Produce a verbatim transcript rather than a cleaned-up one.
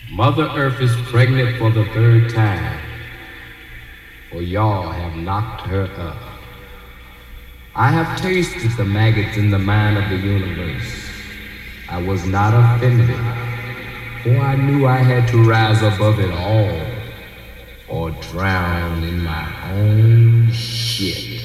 Mother Earth is pregnant for the third time, for y'all have knocked her up. I have tasted the maggots in the mind of the universe. I was not offended, for I knew I had to rise above it all or drown in my own shit.